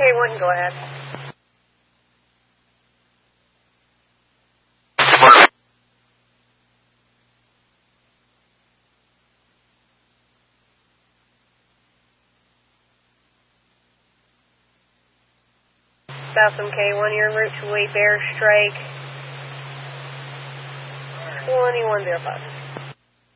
K1, go ahead. Southam K1, you're en route to Wade Bear Strike 2105.